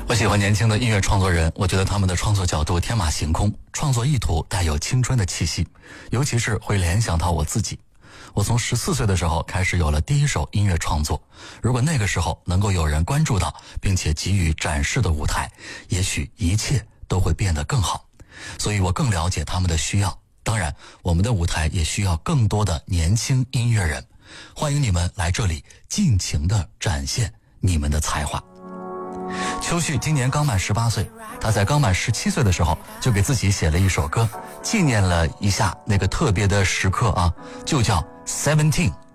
我喜欢年轻的音乐创作人，我觉得他们的创作角度天马行空，创作意图带有青春的气息，尤其是会联想到我自己。我从14岁的时候开始有了第一首音乐创作，如果那个时候能够有人关注到并且给予展示的舞台，也许一切都会变得更好。所以我更了解他们的需要。当然，我们的舞台也需要更多的年轻音乐人，欢迎你们来这里尽情地展现你们的才华。秋旭今年刚满18岁，他在刚满17岁的时候就给自己写了一首歌，纪念了一下那个特别的时刻啊，就叫 17